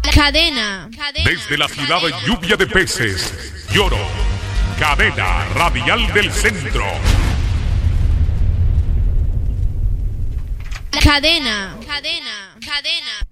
Cadena. Desde la ciudad de lluvia de peces, Lloro. Cadena Radial del Centro. Cadena.